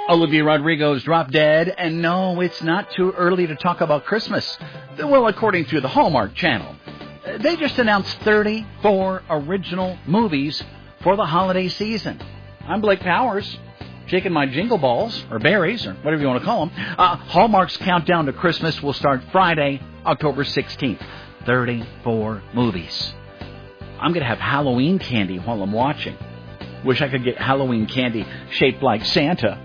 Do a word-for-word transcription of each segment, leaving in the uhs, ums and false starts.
Olivia Rodrigo's Drop Dead, and no, it's not too early to talk about Christmas. Well, according to the Hallmark Channel. They just announced thirty-four original movies for the holiday season. I'm Blake Powers, shaking my jingle balls, or berries, or whatever you want to call them. Uh, Hallmark's countdown to Christmas will start Friday, October sixteenth. thirty-four movies. I'm going to have Halloween candy while I'm watching. Wish I could get Halloween candy shaped like Santa.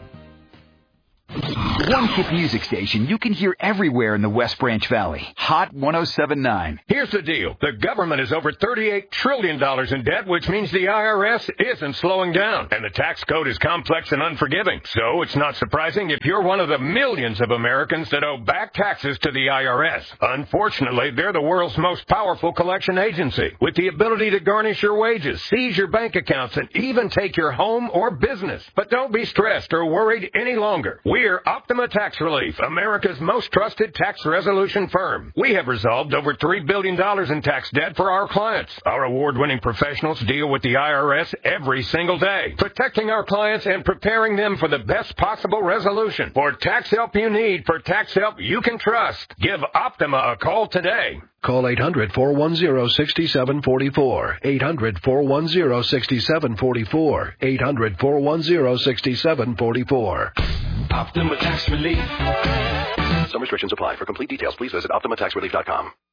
One hit music station you can hear everywhere in the West Branch Valley. Hot one oh seven point nine. Here's the deal. The government is over thirty-eight trillion dollars in debt, which means the I R S isn't slowing down. And the tax code is complex and unforgiving. So it's not surprising if you're one of the millions of Americans that owe back taxes to the I R S. Unfortunately, they're the world's most powerful collection agency, with the ability to garnish your wages, seize your bank accounts, and even take your home or business. But don't be stressed or worried any longer. We're Optima Tax Relief, America's most trusted tax resolution firm. We have resolved over three billion dollars in tax debt for our clients. Our award-winning professionals deal with the I R S every single day, protecting our clients and preparing them for the best possible resolution. For tax help you need, for tax help you can trust, give Optima a call today. Call eight hundred, four one zero, six seven four four. eight hundred, four one zero, six seven four four. eight hundred, four one zero, six seven four four. Optima Tax Relief. Some restrictions apply. For complete details, please visit Optima Tax Relief dot com.